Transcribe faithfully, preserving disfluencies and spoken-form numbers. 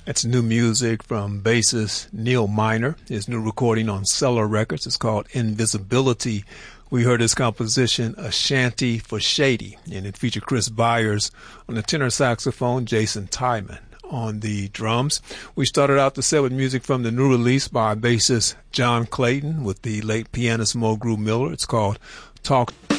That's new music from bassist Neil Miner. His new recording on Cellar Records is called Invisibility. We heard his composition, A Shanty for Shady, and it featured Chris Byers on the tenor saxophone, Jason Tyman on the drums. We started out the set with music from the new release by bassist John Clayton with the late pianist Mo Groove Miller. It's called Talk